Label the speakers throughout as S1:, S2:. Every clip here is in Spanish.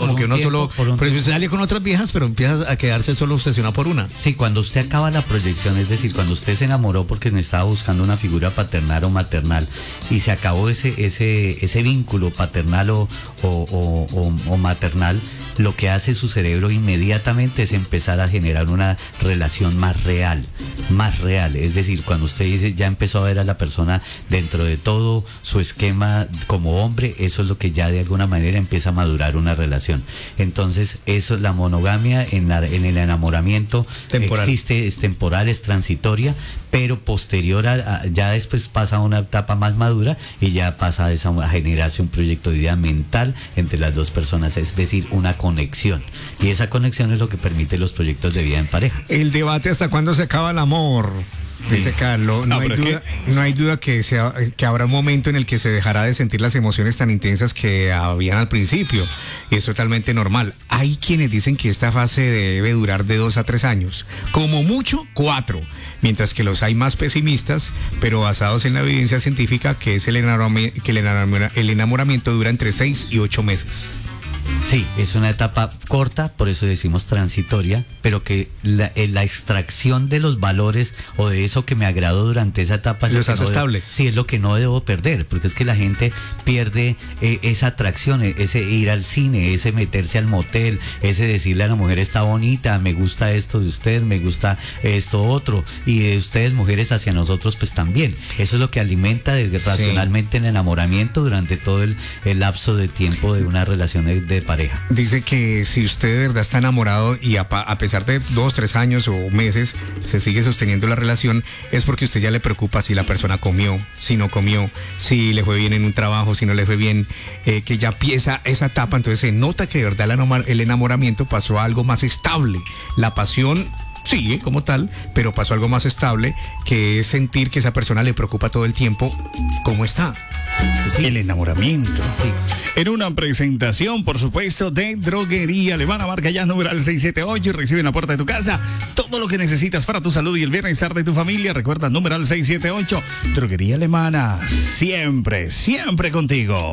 S1: como que uno
S2: tiempo,
S1: solo, pero usted sale con otras viejas, pero empieza a quedarse solo obsesionado por una.
S2: Sí, cuando usted acaba la proyección, es decir, cuando usted se enamoró porque estaba buscando una figura paternal o maternal y se acabó ese vínculo paternal o maternal, lo que hace su cerebro inmediatamente es empezar a generar una relación más real. Es decir, cuando usted dice ya empezó a ver a la persona dentro de todo su esquema como hombre, eso es lo que ya de alguna manera empieza a madurar una relación. Entonces, eso, la monogamia en el enamoramiento
S1: Temporal.
S2: existe, es temporal, es transitoria, pero posterior ya después pasa a una etapa más madura y ya pasa a generarse un proyecto de vida mental entre las dos personas, es decir, una conexión. Y esa conexión es lo que permite los proyectos de vida en pareja.
S1: El debate hasta cuándo se acaba el amor. Dice Carlos, no hay duda que habrá un momento en el que se dejará de sentir las emociones tan intensas que habían al principio, y es totalmente normal. Hay quienes dicen que esta fase debe durar de 2 a 3 años, como mucho 4, mientras que los hay más pesimistas, pero basados en la evidencia científica, que es el enamoramiento dura entre 6 y 8 meses.
S2: Sí, es una etapa corta, por eso decimos transitoria, pero que la extracción de los valores o de eso que me agradó durante esa etapa
S1: los hace estables.
S2: Sí, es lo que no debo perder, porque es que la gente pierde esa atracción, ese ir al cine, ese meterse al motel, ese decirle a la mujer está bonita, me gusta esto de usted, me gusta esto otro, y de ustedes mujeres hacia nosotros pues también. Eso es lo que alimenta racionalmente el enamoramiento durante todo el lapso de tiempo de una relación de pareja.
S1: Dice que si usted de verdad está enamorado y a pesar de 2, 3 años o meses se sigue sosteniendo la relación, es porque usted ya le preocupa si la persona comió, si no comió, si le fue bien en un trabajo, si no le fue bien, que ya empieza esa etapa. Entonces se nota que de verdad el enamoramiento pasó a algo más estable. La pasión sigue como tal, pero pasó algo más estable, que es sentir que esa persona le preocupa todo el tiempo cómo está.
S3: Sí. El enamoramiento.
S2: Sí.
S3: En una presentación, por supuesto, de Droguería Alemana, marca ya numeral 678 y recibe en la puerta de tu casa todo lo que necesitas para tu salud y el bienestar de tu familia. Recuerda, numeral 678, Droguería Alemana, siempre, siempre contigo.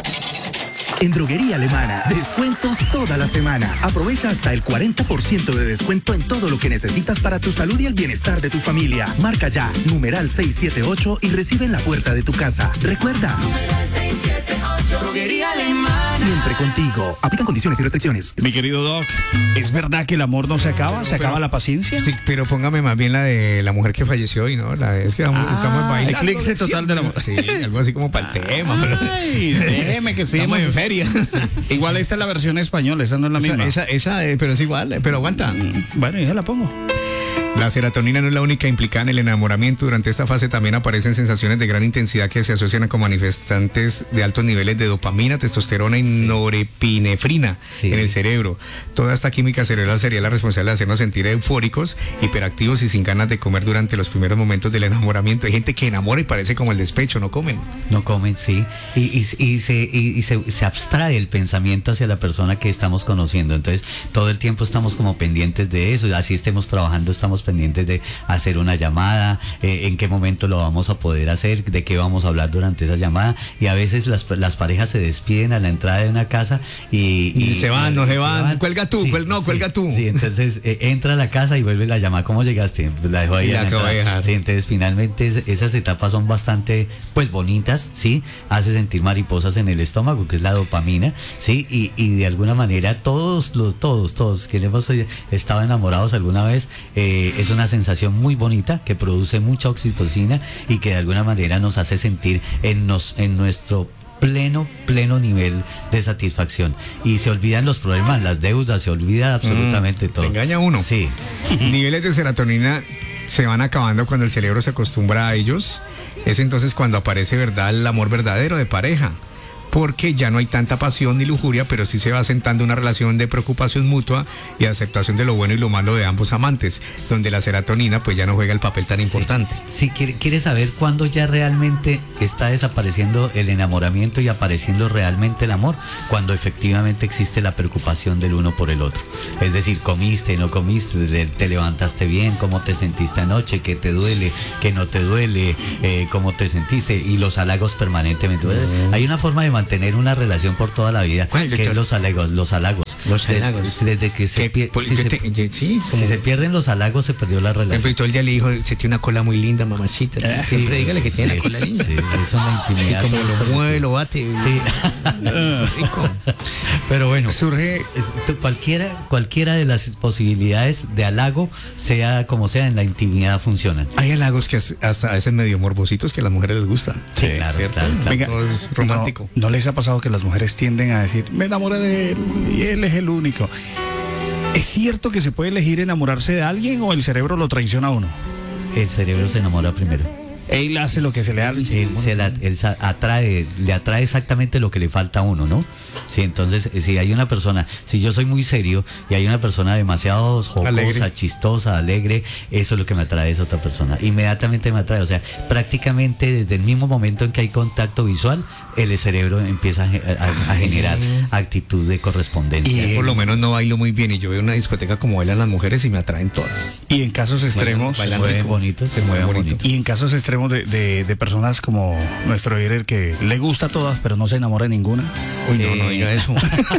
S4: En Droguería Alemana, descuentos toda la semana. Aprovecha hasta el 40% de descuento en todo lo que necesitas para tu salud y el bienestar de tu familia. Marca ya, numeral 678 y recibe en la puerta de tu casa. Recuerda, numeral 678, Droguería Alemana. Siempre contigo. Aplican condiciones y restricciones.
S3: Mi querido Doc, ¿es verdad que el amor no se acaba? ¿Se acaba la paciencia?
S1: Sí, pero póngame más bien la de la mujer que falleció y no, la de es que estamos bailando.
S3: Eclipse total del amor.
S1: Sí, algo así como para el tema.
S3: Ay, déjeme que
S1: estamos en feria.
S3: Igual esta es la versión española, esa no es la misma.
S1: Esa, pero es igual, pero aguanta.
S3: Bueno, ya la pongo.
S1: La serotonina no es la única implicada en el enamoramiento. Durante esta fase también aparecen sensaciones de gran intensidad que se asocian con manifestantes de altos niveles de dopamina, testosterona y norepinefrina en el cerebro. Toda esta química cerebral sería la responsable de hacernos sentir eufóricos, hiperactivos y sin ganas de comer durante los primeros momentos del enamoramiento. Hay gente que enamora y parece como el despecho, no comen.
S2: No comen, sí. Y se abstrae el pensamiento hacia la persona que estamos conociendo. Entonces, todo el tiempo estamos como pendientes de eso. Así estemos trabajando, estamos pendientes de hacer una llamada, en qué momento lo vamos a poder hacer, de qué vamos a hablar durante esa llamada, y a veces las parejas se despiden a la entrada de una casa y
S1: se van, no se van, cuelga tú, cuelga tú.
S2: Sí, entonces entra a la casa y vuelve la llamada, ¿cómo llegaste? Pues la dejo ahí. Sí, entonces finalmente esas etapas son bastante pues bonitas, sí, hace sentir mariposas en el estómago, que es la dopamina, sí, y de alguna manera todos quienes hemos estado enamorados alguna vez, es una sensación muy bonita que produce mucha oxitocina y que de alguna manera nos hace sentir en nuestro pleno nivel de satisfacción, y se olvidan los problemas, las deudas, se olvida absolutamente todo.
S1: Se engaña uno.
S2: Sí.
S1: Niveles de serotonina se van acabando cuando el cerebro se acostumbra a ellos. Es entonces cuando aparece el amor verdadero de pareja, porque ya no hay tanta pasión ni lujuria, pero sí se va asentando una relación de preocupación mutua y aceptación de lo bueno y lo malo de ambos amantes, donde la serotonina pues ya no juega el papel tan importante.
S2: Sí, quiere saber cuándo ya realmente está desapareciendo el enamoramiento y apareciendo realmente el amor, cuando efectivamente existe la preocupación del uno por el otro. Es decir, comiste, no comiste, te levantaste bien, cómo te sentiste anoche, qué te duele, qué no te duele, cómo te sentiste, y los halagos permanentemente. Hay una forma de mantener una relación por toda la vida, que es los halagos. Desde que se si se pierden los halagos, se perdió la relación.
S1: Y todo el día le dijo, se tiene una cola muy linda, mamacita. Siempre dígale que tiene la cola linda.
S2: Sí, eso es una intimidad.
S1: Como lo mueve, lo bate.
S2: Sí.
S1: Rico.
S2: Pero bueno,
S3: surge
S2: cualquiera de las posibilidades de halago, sea como sea, en la intimidad funcionan.
S1: Hay halagos que hasta a veces medio morbositos que a las mujeres les gustan.
S2: Sí, claro, claro.
S3: Venga,
S1: es romántico.
S3: ¿No les ha pasado que las mujeres tienden a decir, me enamoré de él y él es el único? ¿Es cierto que se puede elegir enamorarse de alguien o el cerebro lo traiciona a uno?
S2: El cerebro se enamora primero.
S3: Él hace lo que se le da.
S2: Él le atrae exactamente lo que le falta a uno, ¿no? Sí, entonces, si hay una persona, si yo soy muy serio y hay una persona demasiado jocosa, alegre, chistosa, alegre, eso es lo que me atrae, es otra persona. Inmediatamente me atrae, o sea, prácticamente desde el mismo momento en que hay contacto visual, el cerebro empieza a generar actitud de correspondencia.
S1: Y por lo menos no bailo muy bien y yo veo una discoteca como bailan las mujeres y me atraen todas.
S3: Y en casos extremos,
S2: se mueven bonitos, se mueven bonito.
S3: Y en casos extremos de personas como nuestro líder que le gusta a todas pero no se enamora de ninguna.
S1: Uy, no diga eso.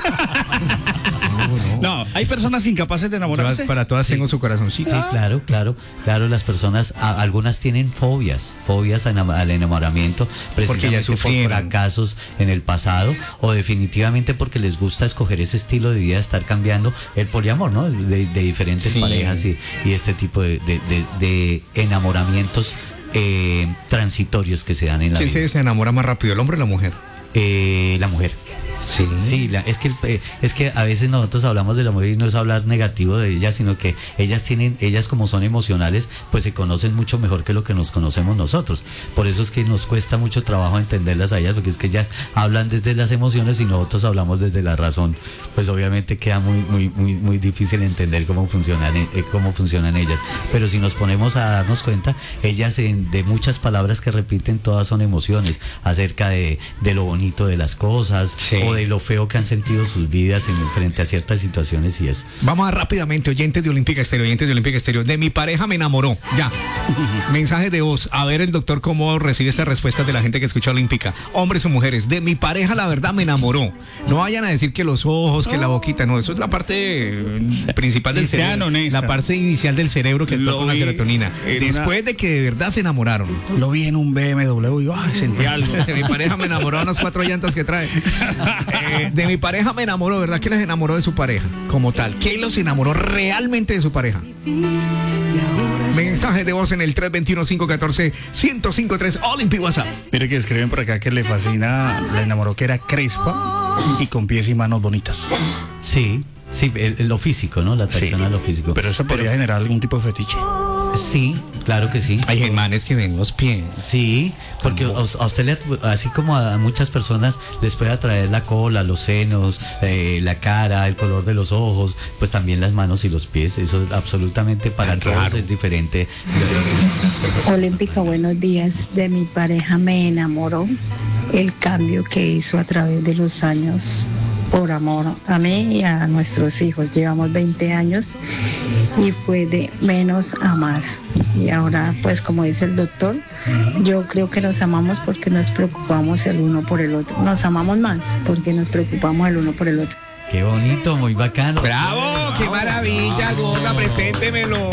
S3: No, hay personas incapaces de enamorarse.
S1: Para todas tengo su corazoncito.
S2: Sí, claro, las personas, algunas tienen fobias al enamoramiento, precisamente por fracasos en el pasado, o definitivamente porque les gusta escoger ese estilo de vida, estar cambiando el poliamor, ¿no? De diferentes parejas y este tipo de enamoramientos transitorios que se dan en la vida.
S1: ¿Quién se enamora más rápido, el hombre o la mujer?
S2: La mujer. Sí, es que a veces nosotros hablamos de la mujer y no es hablar negativo de ellas, sino que ellas como son emocionales, pues se conocen mucho mejor que lo que nos conocemos nosotros. Por eso es que nos cuesta mucho trabajo entenderlas a ellas, porque es que ellas hablan desde las emociones y nosotros hablamos desde la razón. Pues obviamente queda muy difícil entender cómo funcionan ellas. Pero si nos ponemos a darnos cuenta, ellas de muchas palabras que repiten, todas son emociones acerca de lo bonito de las cosas, o de lo feo que han sentido sus vidas frente a ciertas situaciones y eso.
S1: Vamos a rápidamente, oyentes de Olímpica Estéreo. De mi pareja me enamoró. Ya. Mensajes de voz. A ver el doctor cómo recibe estas respuestas de la gente que escucha Olímpica. Hombres o mujeres. De mi pareja la verdad me enamoró. No vayan a decir que los ojos, que la boquita. No, eso es la parte principal del cerebro. La parte inicial del cerebro que actúa con la serotonina. Después de que de verdad se enamoraron.
S3: Lo vi en un BMW y sentí algo.
S1: De mi pareja me enamoró, unas 4 llantas que trae. De mi pareja me enamoró, ¿verdad? ¿Qué les enamoró de su pareja? Como tal, ¿qué los enamoró realmente de su pareja? Mensaje de voz en el 321-514-1053 Olympic WhatsApp.
S3: Mire que escriben por acá que le fascina, le enamoró que era crespa y con pies y manos bonitas.
S2: Sí, lo físico, ¿no? La atracción a lo físico.
S3: Pero eso podría generar algún tipo de fetiche.
S2: Sí, claro que sí.
S1: Hay germanes que ven los pies.
S2: Sí, porque a usted, así como a muchas personas les puede atraer la cola, los senos, la cara, el color de los ojos, pues también las manos y los pies. Eso absolutamente para todos es diferente.
S5: Olímpica, buenos días. De mi pareja me enamoró el cambio que hizo a través de los años por amor a mí y a nuestros hijos. Llevamos 20 años y fue de menos a más. Y ahora, pues como dice el doctor, yo creo que nos amamos porque nos preocupamos el uno por el otro. Nos amamos más porque nos preocupamos el uno por el otro.
S2: Qué bonito, muy bacano.
S1: ¡Bravo! ¡Qué maravilla, gorda! Preséntemelo.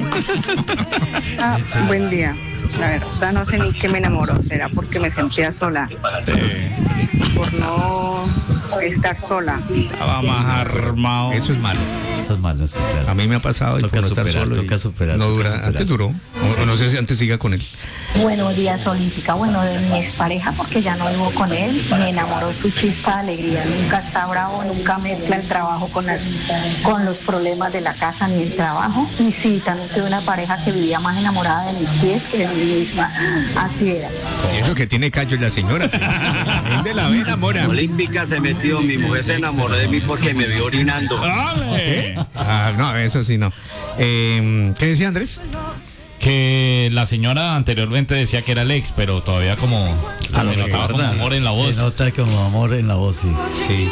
S6: Buen día. La verdad no sé ni qué me enamoró. ¿Será porque me sentía sola?
S3: Sí.
S6: Por no estar sola.
S3: Estaba más armado.
S1: Eso es malo.
S2: Eso es malo, sí, claro.
S1: A mí me ha pasado.
S2: Toca superar.
S1: No dura. Antes duró. O no sé si antes siga con él.
S7: Buenos días, Olímpica. Bueno, de mi expareja, porque ya no vivo con él, me enamoró su chispa de alegría. Nunca está bravo, nunca mezcla el trabajo con los problemas de la casa ni el trabajo. Y sí, también tuve una pareja que vivía más enamorada de mis pies que de mí misma. Así era.
S1: Y eso que tiene callos la señora. Es de la vena, mora.
S8: Olímpica se metió, mi mujer se enamoró de mí porque me vio orinando.
S1: No, eso sí no. ¿Qué decía Andrés?
S9: Que la señora anteriormente decía que era el ex, pero todavía como se notaba como amor en la voz.
S2: Se nota como amor en la voz, sí.
S1: Sí.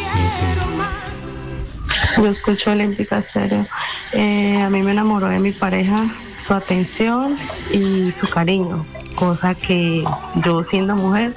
S6: Yo escucho Olímpica Estéreo. A mí me enamoró de mi pareja, su atención y su cariño, cosa que yo siendo mujer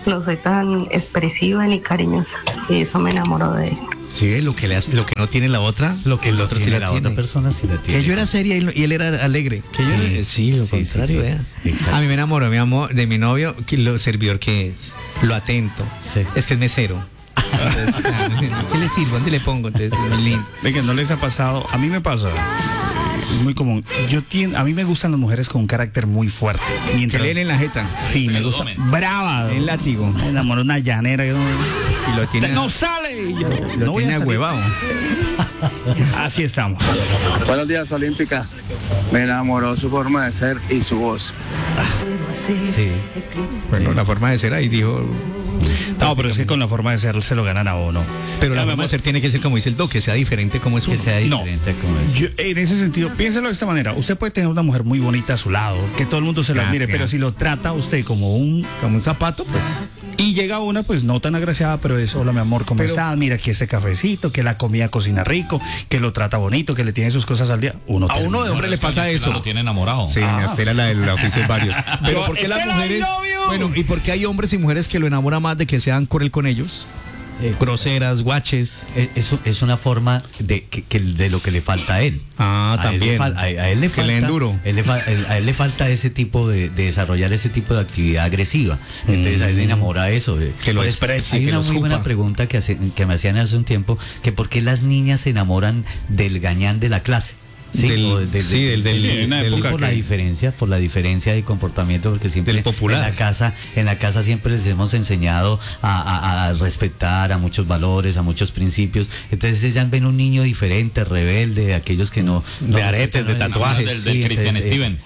S6: no soy tan expresiva ni cariñosa. Y eso me enamoró de él.
S1: Sí, lo que le hace, lo que no tiene la otra,
S2: Lo que
S1: el otro sí la tiene.
S2: otra persona sí la tiene.
S1: Que yo era seria y él era alegre. Que yo sí, lo contrario, vea.
S2: Exacto.
S1: A mí me enamoró mi amor de mi novio, que lo servidor que es, lo atento.
S2: Sí.
S1: Es que es mesero. Entonces, ¿qué le sirvo? ¿Dónde le pongo? Entonces, muy lindo.
S3: Venga, ¿no les ha pasado? A mí me pasa. Es muy común. A mí me gustan las mujeres con un carácter muy fuerte.
S1: Que leen en la jeta.
S3: Sí, me gusta. Brava.
S1: El látigo.
S3: Me enamoró una llanera que no,
S1: Y lo tiene.
S3: ¡no sale! Y yo,
S1: Lo
S3: no voy
S1: tiene
S3: a salir.
S1: ahuevado.
S3: Así estamos.
S8: Buenos días, Olímpica. Me enamoró su forma de ser y su voz.
S2: Sí.
S1: Bueno, la forma de ser ahí dijo.
S3: No, pero es que con la forma de ser se lo ganan a uno.
S1: Pero la
S3: Ya,
S1: forma de ser tiene que ser como dice el Doc, que sea diferente como es
S2: Que
S1: uno.
S2: sea diferente como es.
S3: Yo, en ese sentido, piénselo de esta manera. Usted puede tener una mujer muy bonita a su lado, que todo el mundo se la admire,
S1: Gracias.
S3: pero si lo trata a usted como un
S1: zapato, pues.
S3: Y llega una, pues no tan agraciada, pero es, hola mi amor, ¿cómo estás? Mira aquí este cafecito, que la comida cocina rico, que lo trata bonito, que le tiene sus cosas al día.
S1: A uno de hombre le pasa eso.
S9: Lo tiene enamorado.
S1: Sí, Estela, la del oficio de varios. Pero ¿por qué las
S3: Estela,
S1: mujeres?
S3: I love you.
S1: Bueno, ¿y por qué hay hombres y mujeres que lo enamoran más de que sean cruel con ellos? Groseras, guaches.
S2: Eso es una forma de de lo que le falta a él.
S1: Ah, también.
S2: A él le
S1: Que
S2: falta,
S1: le den duro.
S2: a él le falta ese tipo de desarrollar ese tipo de actividad agresiva. Entonces a él le enamora eso.
S1: Que lo
S2: Por eso,
S1: desprecie,
S2: hay
S1: que
S2: una
S1: lo
S2: muy
S1: escupa.
S2: buena pregunta que me hacían hace un tiempo, que por qué las niñas se enamoran del gañán de la clase. Sí,
S1: Del-
S2: o
S1: sí, del-
S3: una época
S2: por
S3: que-
S2: la diferencia de comportamiento, porque siempre
S1: Del popular.
S2: en la casa siempre les hemos enseñado a respetar, a muchos valores, a muchos principios. Entonces ellas ven un niño diferente, rebelde, de aquellos que no
S1: De aretes, de tatuajes.
S9: Del Christian Steven.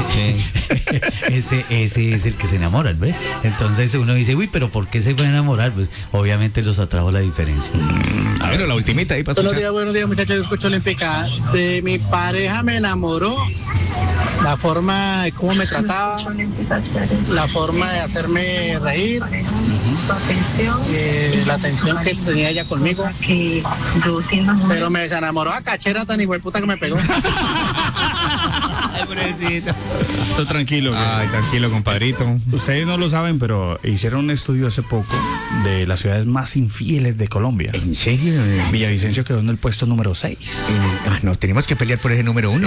S2: Ese es el que se enamoran, ¿ve? Entonces uno dice, uy, pero ¿por qué se puede enamorar? Pues obviamente los atrajo la diferencia.
S1: A ver, la ultimita ahí para
S10: Buenos días muchachos, yo escucho Olímpica. De mi pareja me enamoró la forma de cómo me trataba, la forma de hacerme reír, la atención que tenía ella conmigo. Pero me desenamoró a cachera tan hijueputa que me pegó.
S3: Todo tranquilo.
S1: Ay, tranquilo, compadrito.
S3: Ustedes no lo saben, pero hicieron un estudio hace poco de las ciudades más infieles de Colombia.
S1: ¿En serio?
S3: Villavicencio quedó en el puesto número 6.
S1: No, tenemos que pelear por ese número 1.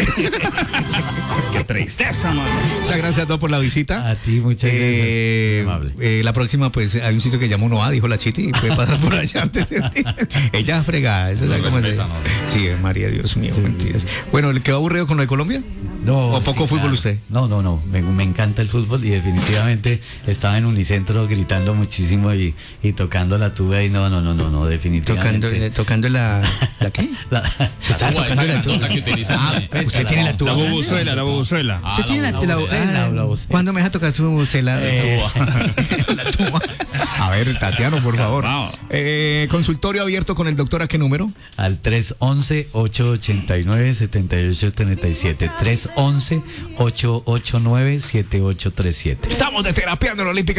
S3: Qué tristeza, mano.
S1: Muchas gracias a todos por la visita.
S2: A ti, muchas gracias. Amable.
S1: La próxima, pues, hay un sitio que llama Uno A, dijo la Chiti, y puede pasar por allá antes de... Ella frega. ¿Sabe cómo es? Sí, María, Dios mío, mentiras. Bueno, ¿le quedó aburrido con lo de Colombia?
S2: No,
S1: ¿O poco
S2: sí,
S1: fútbol
S2: claro.
S1: usted?
S2: No. Me encanta el fútbol y definitivamente estaba en Unicentro gritando muchísimo y tocando la tuba y no, definitivamente.
S1: Tocando la qué? Se estaba tocando la tuba.
S9: Que utilizan.
S1: Usted tiene la tuba.
S3: La bubuzuela.
S1: Usted tiene la tuba. ¿Cuándo me deja tocar su bubuzuela? La tuba. A ver, Tatiano, por favor.
S3: Vamos.
S1: Consultorio abierto con el doctor, ¿a qué número?
S2: Al 311-889-7837. 311-889-7837.
S1: Estamos de Terapiando en la Olímpica.